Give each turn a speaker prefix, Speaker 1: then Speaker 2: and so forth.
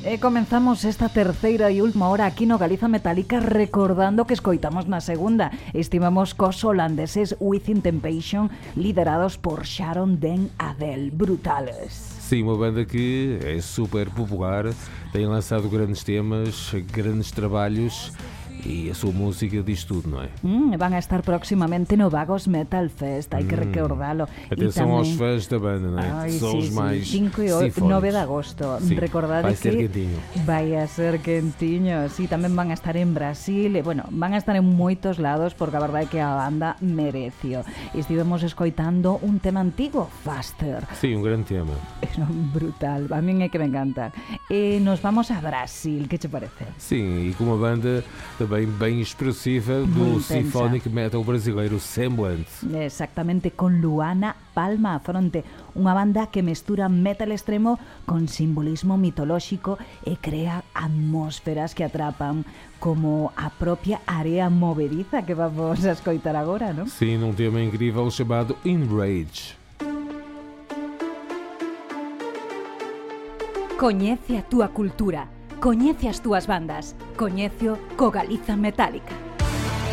Speaker 1: E comenzamos esta terceira e última hora aquí no Galiza Metálica recordando que escoitamos na segunda. Estivemos cos holandeses Within Temptation liderados por Sharon Den Adele. Brutales.
Speaker 2: Sim, uma banda que é super popular, tem lançado grandes temas, grandes trabalhos e a sua música diz tudo, não é?
Speaker 1: Van a estar próximamente no Vagos Metal Fest, hai que recordalo.
Speaker 2: Atenção aos fãs da banda, não é? São os mais
Speaker 1: 5 e 9 de agosto.
Speaker 2: Sí,
Speaker 1: Recordade
Speaker 2: vai ser
Speaker 1: que
Speaker 2: quentinho.
Speaker 1: vai a ser quentiño. Sí, tamén van a estar en Brasil e, bueno, van a estar en moitos lados porque a verdade é que a banda merecio. Estivemos escoitando un tema antigo, Faster.
Speaker 2: Sí, un gran tema.
Speaker 1: Brutal, a mí é que me encanta. E nos vamos a Brasil, que te parece?
Speaker 2: Sim, e com uma banda também bem expressiva do symphonic metal brasileiro Semblance.
Speaker 1: Exactamente, con Luana Palma a fronte, unha banda que mestura metal extremo con simbolismo mitolóxico e crea atmósferas que atrapan como a propia area movediza que vamos a escoitar agora, non?
Speaker 2: Sim, num tema incrível chamado Enrage.
Speaker 3: Coñece a túa cultura, coñece as túas bandas, coñecio co Galiza Metálica.